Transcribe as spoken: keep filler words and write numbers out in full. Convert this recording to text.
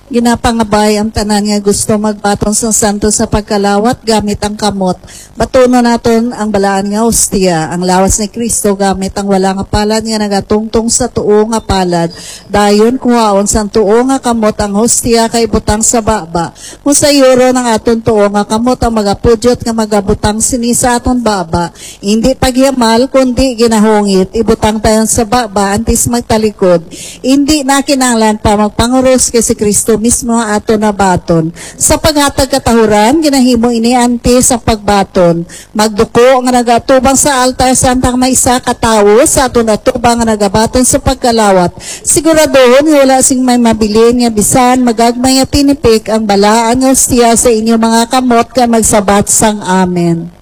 ginapangabay ang tanan nga gusto magbaton sa santo sa pagkalawat gamit ang kamot. Batuno naton ang balaan nga hostia, ang lawas ni Kristo gamit ang wala nga palad nga nagatungtong sa tuo nga palad. Dayon kuhaon sa tuo nga kamot ang hostia kay butang sa baba. Kung sa yuro ng aton tuo nga kamot ang magapudyot nga magabutang sini sa aton baba. Hindi pagyamal kundi ginahungit, ibutang tayon sa baba antis magtalikod. Hindi na kinahanglan pa magpanguros kay si Kristo mismo ang aton na baton. Sa paghatag katahuran, ginahimo ini antis sa pagbaton. Magduko nga nagatubang sa altar santang may isa katawo sa aton natubang nga nagabaton sa pagkalawat. Siguradohon nga wala sing may mabilin nga bisan magagmay nga tinipik ang balaan nga hostia sa inyo mga kamot ka magsabat sang amen.